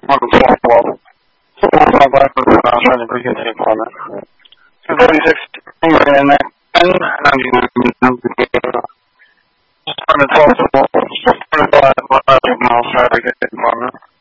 on the 12. So we'll talk about it on the previous deployment. So 36 in that 10, 99 on the 12, 25 miles, deployment.